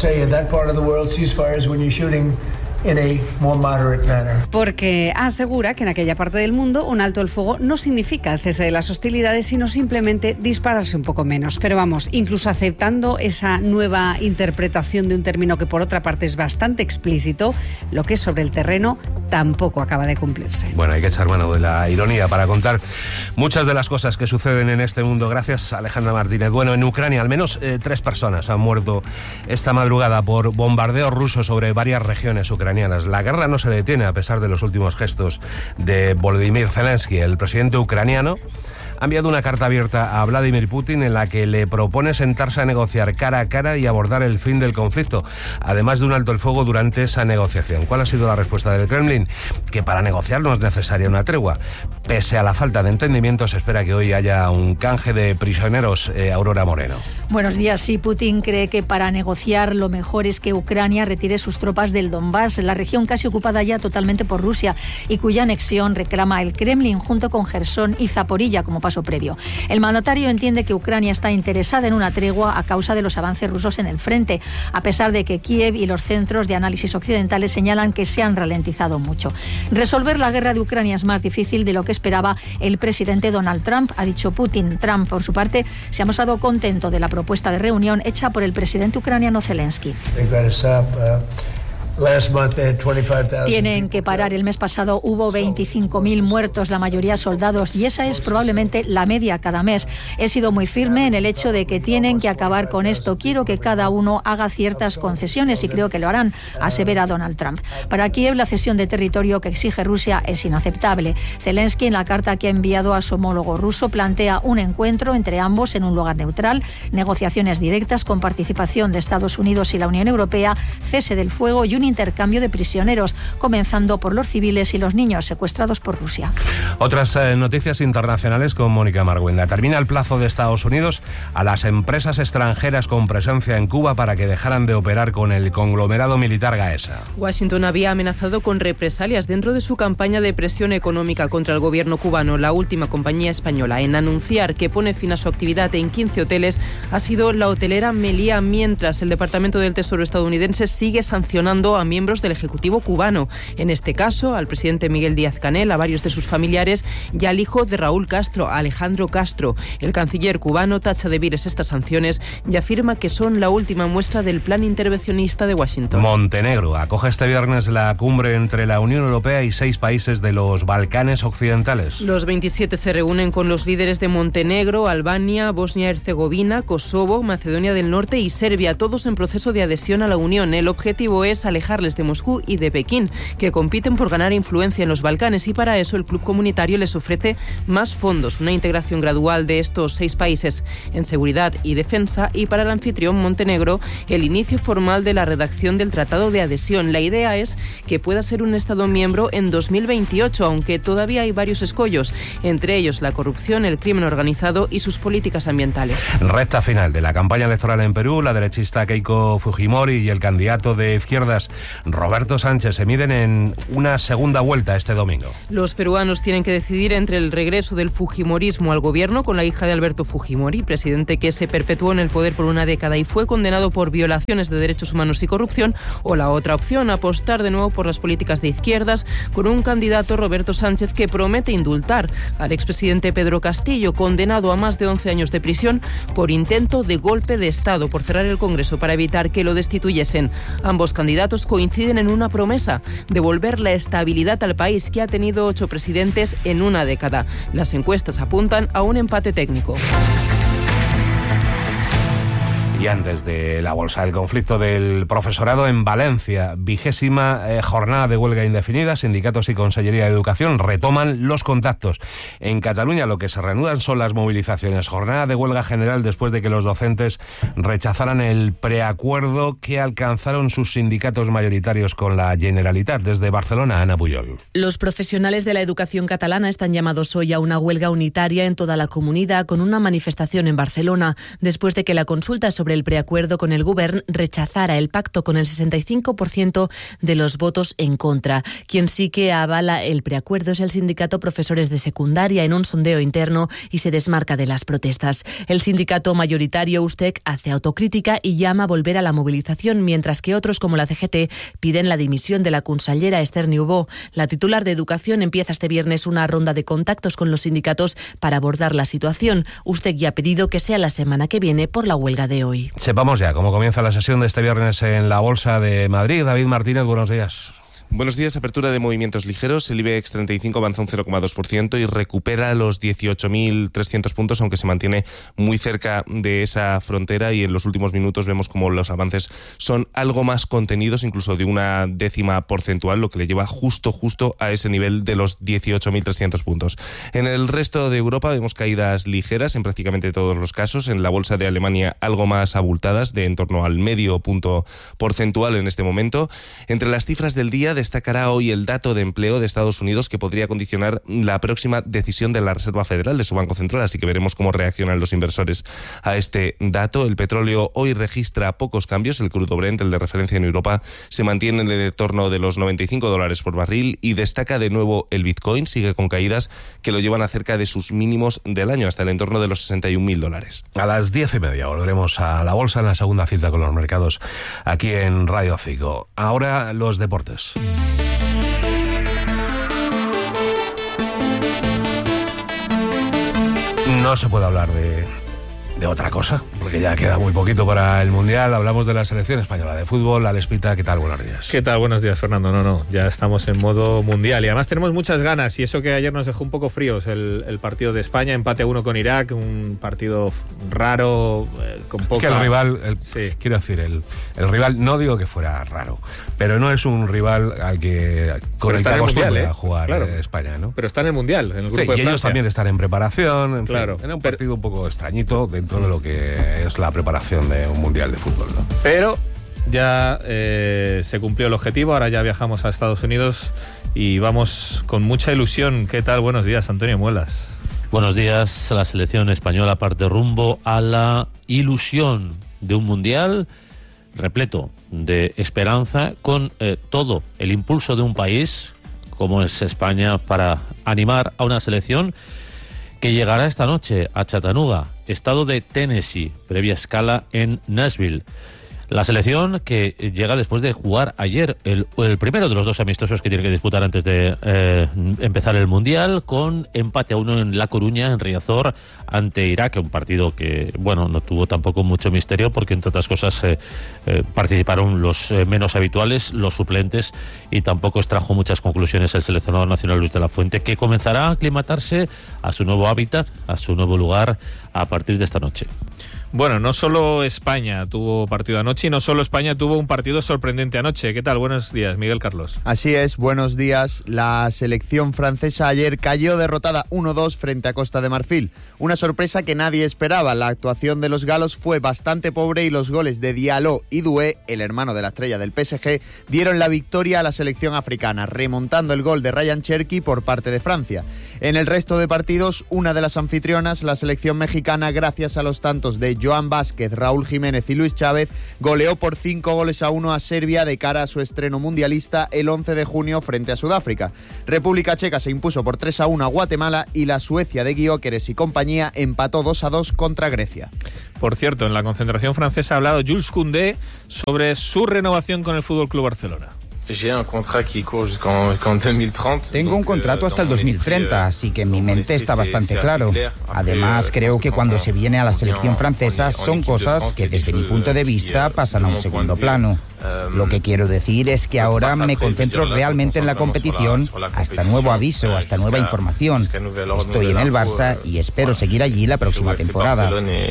Porque asegura que en aquella parte del mundo un alto el fuego no significa el cese de las hostilidades, sino simplemente dispararse un poco menos. Pero vamos, incluso aceptando esa nueva interpretación de un término que por otra parte es bastante explícito, lo que es sobre el terreno tampoco acaba de cumplirse. Bueno, hay que echar mano de la ironía para contar muchas de las cosas que suceden en este mundo. Gracias, Alejandra Martínez. Bueno, en Ucrania al menos 3 personas han muerto esta madrugada por bombardeos rusos sobre varias regiones ucranianas. La guerra no se detiene a pesar de los últimos gestos de Volodymyr Zelensky. El presidente ucraniano ha enviado una carta abierta a Vladimir Putin en la que le propone sentarse a negociar cara a cara y abordar el fin del conflicto, además de un alto el fuego durante esa negociación. ¿Cuál ha sido la respuesta del Kremlin? Que para negociar no es necesaria una tregua. Pese a la falta de entendimiento, se espera que hoy haya un canje de prisioneros. Aurora Moreno. Buenos días. Sí, Putin cree que para negociar lo mejor es que Ucrania retire sus tropas del Donbass, la región casi ocupada ya totalmente por Rusia y cuya anexión reclama el Kremlin junto con Jersón y Zaporilla como paso previo. El mandatario entiende que Ucrania está interesada en una tregua a causa de los avances rusos en el frente, a pesar de que Kiev y los centros de análisis occidentales señalan que se han ralentizado mucho. Resolver la guerra de Ucrania es más difícil de lo que esperaba el presidente Donald Trump, ha dicho Putin. Trump, por su parte, se ha mostrado contento de la propuesta de reunión hecha por el presidente ucraniano Zelensky. Tienen que parar. El mes pasado hubo 25.000 muertos, la mayoría soldados, y esa es probablemente la media cada mes. He sido muy firme en el hecho de que tienen que acabar con esto. Quiero que cada uno haga ciertas concesiones y creo que lo harán, asevera Donald Trump. Para Kiev, la cesión de territorio que exige Rusia es inaceptable. Zelensky, en la carta que ha enviado a su homólogo ruso, plantea un encuentro entre ambos en un lugar neutral, negociaciones directas con participación de Estados Unidos y la Unión Europea, cese del fuego y un intercambio de prisioneros, comenzando por los civiles y los niños secuestrados por Rusia. Otras noticias internacionales con Mónica Marguenda. Termina el plazo de Estados Unidos a las empresas extranjeras con presencia en Cuba para que dejaran de operar con el conglomerado militar Gaesa. Washington había amenazado con represalias dentro de su campaña de presión económica contra el gobierno cubano. La última compañía española en anunciar que pone fin a su actividad en 15 hoteles ha sido la hotelera Meliá, mientras el Departamento del Tesoro estadounidense sigue sancionando a miembros del Ejecutivo cubano. En este caso, al presidente Miguel Díaz-Canel, a varios de sus familiares y al hijo de Raúl Castro, Alejandro Castro. El canciller cubano tacha de viles estas sanciones y afirma que son la última muestra del plan intervencionista de Washington. Montenegro acoge este viernes la cumbre entre la Unión Europea y 6 países de los Balcanes occidentales. Los 27 se reúnen con los líderes de Montenegro, Albania, Bosnia-Herzegovina, Kosovo, Macedonia del Norte y Serbia, todos en proceso de adhesión a la Unión. El objetivo es alejarles de Moscú y de Pekín, que compiten por ganar influencia en los Balcanes, y para eso el club comunitario les ofrece más fondos, una integración gradual de estos 6 países en seguridad y defensa, y para el anfitrión Montenegro el inicio formal de la redacción del Tratado de Adhesión. La idea es que pueda ser un Estado miembro en 2028, aunque todavía hay varios escollos, entre ellos la corrupción, el crimen organizado y sus políticas ambientales. Recta final de la campaña electoral en Perú. La derechista Keiko Fujimori y el candidato de izquierdas Roberto Sánchez se miden en una segunda vuelta este domingo. Los peruanos tienen que decidir entre el regreso del fujimorismo al gobierno con la hija de Alberto Fujimori, presidente que se perpetuó en el poder por una década y fue condenado por violaciones de derechos humanos y corrupción, o la otra opción, apostar de nuevo por las políticas de izquierdas con un candidato, Roberto Sánchez, que promete indultar al expresidente Pedro Castillo, condenado a más de 11 años de prisión por intento de golpe de Estado, por cerrar el Congreso para evitar que lo destituyesen. Ambos candidatos coinciden en una promesa: devolver la estabilidad al país, que ha tenido 8 presidentes en una década. Las encuestas apuntan a un empate técnico. Y antes de la bolsa, el conflicto del profesorado en Valencia. 20ª jornada de huelga indefinida. Sindicatos y Consellería de Educación retoman los contactos. En Cataluña lo que se reanudan son las movilizaciones. Jornada de huelga general después de que los docentes rechazaran el preacuerdo que alcanzaron sus sindicatos mayoritarios con la Generalitat. Desde Barcelona, Ana Puyol. Los profesionales de la educación catalana están llamados hoy a una huelga unitaria en toda la comunidad, con una manifestación en Barcelona, después de que la consulta sobre el preacuerdo con el Govern rechazara el pacto con el 65% de los votos en contra. Quien sí que avala el preacuerdo es el sindicato Profesores de Secundaria, en un sondeo interno, y se desmarca de las protestas. El sindicato mayoritario USTEC hace autocrítica y llama a volver a la movilización, mientras que otros, como la CGT, piden la dimisión de la consellera Esther Niubó. La titular de Educación empieza este viernes una ronda de contactos con los sindicatos para abordar la situación. USTEC ya ha pedido que sea la semana que viene por la huelga de hoy. Sepamos ya cómo comienza la sesión de este viernes en la Bolsa de Madrid. David Martínez, buenos días. Buenos días. Apertura de movimientos ligeros. El IBEX 35 avanza un 0,2% y recupera los 18.300 puntos, aunque se mantiene muy cerca de esa frontera, y en los últimos minutos vemos como los avances son algo más contenidos, incluso de una décima porcentual, lo que le lleva justo a ese nivel de los 18.300 puntos. En el resto de Europa vemos caídas ligeras en prácticamente todos los casos. En la bolsa de Alemania algo más abultadas, de en torno al medio punto porcentual en este momento. Entre las cifras del día destacará hoy el dato de empleo de Estados Unidos, que podría condicionar la próxima decisión de la Reserva Federal, de su Banco Central, así que veremos cómo reaccionan los inversores a este dato. El petróleo hoy registra pocos cambios. El crudo Brent, el de referencia en Europa, se mantiene en el entorno de los $95 por barril, y destaca de nuevo el Bitcoin. Sigue con caídas que lo llevan a cerca de sus mínimos del año, hasta el entorno de los $61.000. A las 10:30 volveremos a la bolsa en la segunda cita con los mercados aquí en Radio 5. Ahora los deportes. No se puede hablar de de otra cosa, porque ya queda muy poquito para el Mundial. Hablamos de la selección española de fútbol. Alex Pita, ¿qué tal? Buenos días. ¿Qué tal? Buenos días, Fernando. No, ya estamos en modo Mundial y además tenemos muchas ganas, y eso que ayer nos dejó un poco fríos el partido de España, empate a 1 con Irak, un partido raro, con poca... Es que el rival, quiero decir, el rival, no digo que fuera raro, pero no es un rival al que con el que acostumbra a jugar España, ¿no? Pero está en el Mundial, en el grupo de y Francia. ellos también están en preparación, en claro. Fin, era un partido un poco extrañito dentro de lo que es la preparación de un Mundial de fútbol, ¿no? Pero ya se cumplió el objetivo, ahora ya viajamos a Estados Unidos y vamos con mucha ilusión. ¿Qué tal? Buenos días, Antonio Muelas. Buenos días. La selección española parte rumbo a la ilusión de un Mundial repleto de esperanza, con todo el impulso de un país como es España para animar a una selección que llegará esta noche a Chattanooga, estado de Tennessee, previa escala en Nashville. La selección que llega después de jugar ayer el primero de los dos amistosos que tiene que disputar antes de empezar el Mundial, con empate a 1 en La Coruña, en Riazor, ante Irak, un partido que, bueno, no tuvo tampoco mucho misterio porque, entre otras cosas, participaron los menos habituales, los suplentes, y tampoco extrajo muchas conclusiones el seleccionador nacional Luis de la Fuente, que comenzará a aclimatarse a su nuevo hábitat, a su nuevo lugar, a partir de esta noche. Bueno, no solo España tuvo partido anoche y no solo España tuvo un partido sorprendente anoche. ¿Qué tal? Buenos días, Miguel Carlos. Así es, buenos días. La selección francesa ayer cayó derrotada 1-2 frente a Costa de Marfil. Una sorpresa que nadie esperaba. La actuación de los galos fue bastante pobre y los goles de Diallo y Doué, el hermano de la estrella del PSG, dieron la victoria a la selección africana, remontando el gol de Ryan Cherki por parte de Francia. En el resto de partidos, una de las anfitrionas, la selección mexicana, gracias a los tantos de Joan Vázquez, Raúl Jiménez y Luis Chávez, goleó por 5-1 a Serbia de cara a su estreno mundialista el 11 de junio frente a Sudáfrica. República Checa se impuso por 3-1 a Guatemala y la Suecia de Gyökeres y compañía empató 2-2 contra Grecia. Por cierto, en la concentración francesa ha hablado Jules Koundé sobre su renovación con el FC Barcelona. Tengo un contrato hasta el 2030, así que mi mente está bastante claro. Además, creo que cuando se viene a la selección francesa son cosas que desde mi punto de vista pasan a un segundo plano. Lo que quiero decir es que ahora me concentro realmente en la competición, hasta nuevo aviso, hasta nueva información. Estoy en el Barça y espero seguir allí la próxima temporada.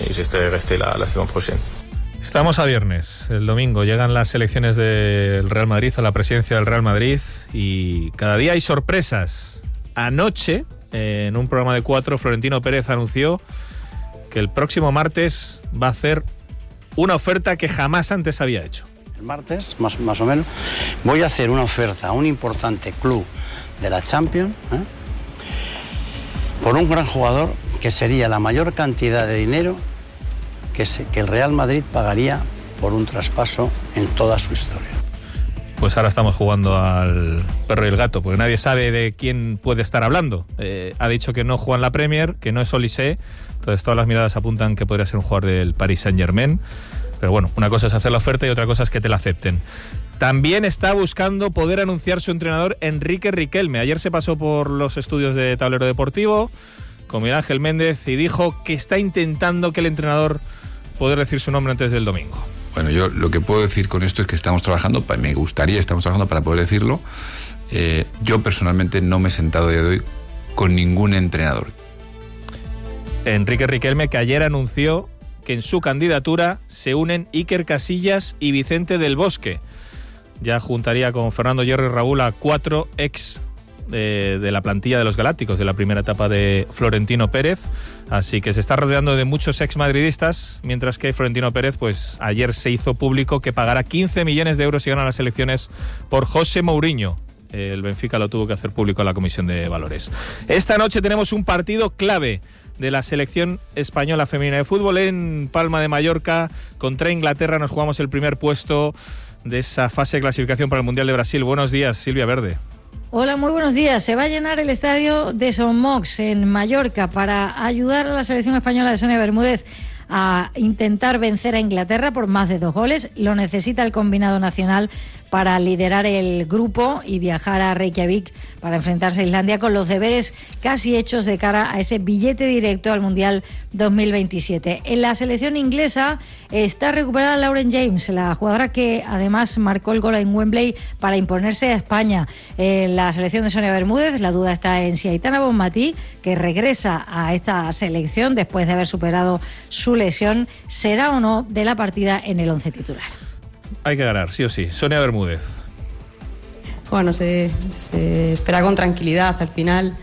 Estamos a viernes, el domingo llegan las elecciones del Real Madrid a la presidencia del Real Madrid y cada día hay sorpresas. Anoche, en un programa de 4, Florentino Pérez anunció que el próximo martes va a hacer una oferta que jamás antes había hecho. El martes, más o menos, voy a hacer una oferta a un importante club de la Champions, por un gran jugador que sería la mayor cantidad de dinero que el Real Madrid pagaría por un traspaso en toda su historia. Pues ahora estamos jugando al perro y el gato, porque nadie sabe de quién puede estar hablando. Ha dicho que no juega en la Premier, que no es Olise, entonces todas las miradas apuntan que podría ser un jugador del Paris Saint-Germain. Pero bueno, una cosa es hacer la oferta y otra cosa es que te la acepten. También está buscando poder anunciar su entrenador Enrique Riquelme. Ayer se pasó por los estudios de Tablero Deportivo con Miguel Ángel Méndez y dijo que está intentando que el entrenador poder decir su nombre antes del domingo. Bueno, yo lo que puedo decir con esto es que estamos trabajando, estamos trabajando para poder decirlo. Yo personalmente no me he sentado a día de hoy con ningún entrenador. Enrique Riquelme, que ayer anunció que en su candidatura se unen Iker Casillas y Vicente del Bosque. Ya juntaría con Fernando Hierro y Raúl a 4 ex de la plantilla de los Galácticos de la primera etapa de Florentino Pérez, así que se está rodeando de muchos ex madridistas, mientras que Florentino Pérez, pues ayer se hizo público que pagará 15 millones de euros si ganan las elecciones por José Mourinho. El Benfica lo tuvo que hacer público en la Comisión de Valores. Esta noche tenemos un partido clave de la selección española femenina de fútbol en Palma de Mallorca contra Inglaterra. Nos jugamos el primer puesto de esa fase de clasificación para el Mundial de Brasil. Buenos días, Silvia Verde. Hola, muy buenos días. Se va a llenar el estadio de Son Mox en Mallorca para ayudar a la selección española de Sonia Bermúdez a intentar vencer a Inglaterra por más de 2 goles. Lo necesita el combinado nacional para liderar el grupo y viajar a Reykjavik para enfrentarse a Islandia con los deberes casi hechos de cara a ese billete directo al Mundial 2027. En la selección inglesa está recuperada Lauren James, la jugadora que además marcó el gol en Wembley para imponerse a España. En la selección de Sonia Bermúdez, la duda está en si Aitana Bonmatí, que regresa a esta selección después de haber superado su lesión, será o no de la partida en el 11 titular. Hay que ganar, sí o sí. Sonia Bermúdez. Bueno, se espera con tranquilidad. Al final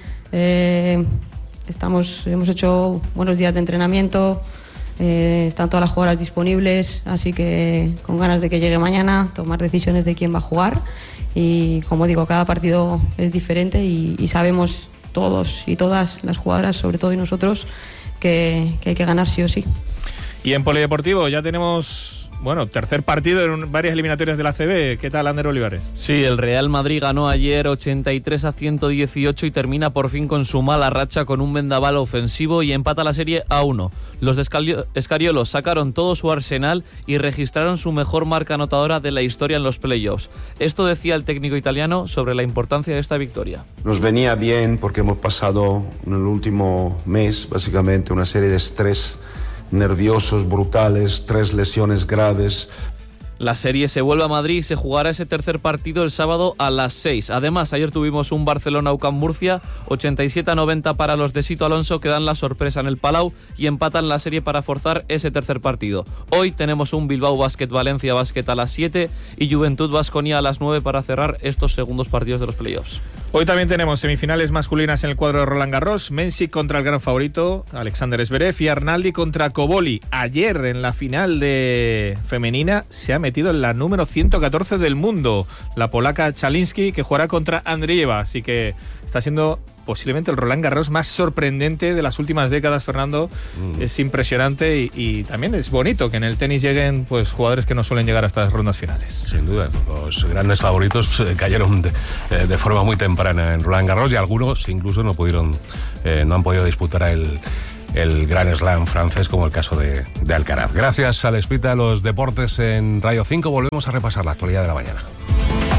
hemos hecho buenos días de entrenamiento, están todas las jugadoras disponibles, así que con ganas de que llegue mañana, tomar decisiones de quién va a jugar. Y como digo, cada partido es diferente y sabemos todos y todas las jugadoras, sobre todo y nosotros, que hay que ganar sí o sí. Y en polideportivo ya tenemos... Bueno, tercer partido en varias eliminatorias de la ACB. ¿Qué tal, Ander Olivares? Sí, el Real Madrid ganó ayer 83-118 y termina por fin con su mala racha con un vendaval ofensivo y empata la serie a 1. Los de Escariolo sacaron todo su arsenal y registraron su mejor marca anotadora de la historia en los playoffs. Esto decía el técnico italiano sobre la importancia de esta victoria. Nos venía bien porque hemos pasado en el último mes básicamente una serie de estrés nerviosos, brutales, 3 lesiones graves. La serie se vuelve a Madrid y se jugará ese tercer partido el sábado a las 6. Además, ayer tuvimos un Barcelona-UCAM Murcia, 87-90 para los de Sito Alonso, que dan la sorpresa en el Palau y empatan la serie para forzar ese tercer partido. Hoy tenemos un Bilbao Basket Valencia Basket a las 7 y Juventud Baskonia a las 9 para cerrar estos segundos partidos de los playoffs. Hoy también tenemos semifinales masculinas en el cuadro de Roland Garros. Mensik contra el gran favorito, Alexander Zverev, y Arnaldi contra Koboli. Ayer, en la final de femenina, se ha metido en la número 114 del mundo, la polaca Chalinsky, que jugará contra Andrieva. Así que está siendo posiblemente el Roland Garros más sorprendente de las últimas décadas, Fernando. Es impresionante y también es bonito que en el tenis lleguen pues jugadores que no suelen llegar a estas rondas finales. Sin duda, los grandes favoritos cayeron de forma muy temprana en Roland Garros y algunos incluso no han podido disputar el Grand Slam francés, como el caso de Alcaraz. Gracias al Espita de los deportes en Radio 5, volvemos a repasar la actualidad de la mañana.